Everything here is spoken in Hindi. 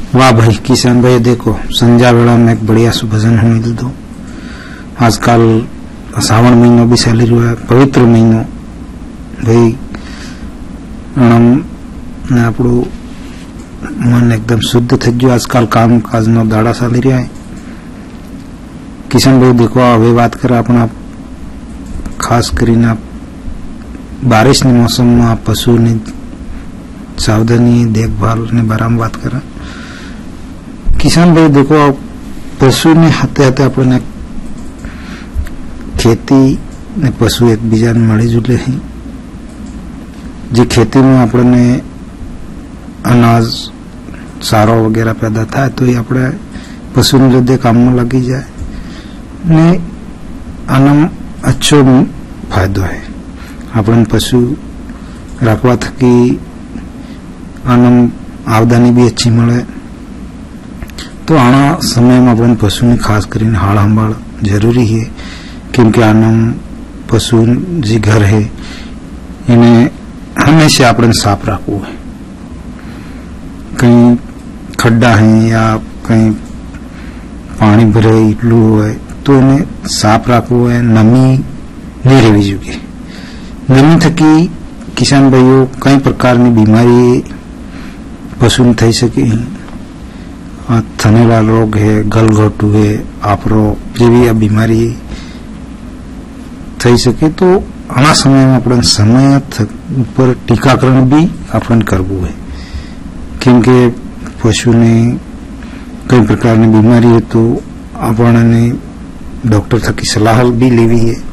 वाह भाई किसान भाई, देखो संध्या वेला में एक बढ़िया सु भजन हमें दो। आजकल सावण महीनो भी चाली रो है, पवित्र महीनो भाई। आपू मन एकदम शुद्ध थे गयो। आजकल काम काज नो दाड़ा चाली रहा है। किशन भाई देखो हवे बात करें अपना खास करीने बारिश ने मौसम में पशु ने सावधानी देखभाल ने बारे में बात करें। किसान भाई देखो पशु ने हाथे हाथे अपने खेती ने पशु एक बीजा ने मळी जुले हैं। जी खेती में अपने अनाज चारो वगैरह पैदा था तो ये अपने पशु ने लिधे काम में लगी जाए ने आनम अच्छो फायदो है। अपन पशु रखवा थकी आनम आवदानी भी अच्छी मळे। तो आना समय में अपन पशु ने खास करीने हाड़ संभाळ जरूरी है, क्योंकि आनम पशु जी घर है इन्हें हमेशा अपन साफ रखवू है। कहीं खड्डा है या कहीं पानी भरे इटलू है तो इन्हें साफ रखवू है। नमी नहीं रहवी जोईए। नमी थकी किसान भाईओ कई प्रकार की बीमारी पशु ने थई सके। थनेला रोग है, गलघोटू है, आपरो जेवी आ बीमारी थई सके। तो आना समय में अपन समय पर टीकाकरण भी अपन करवू है, क्योंकि पशु ने कई प्रकार की बीमारी है तो अपन ने डॉक्टर थकी सलाह भी लेवी है।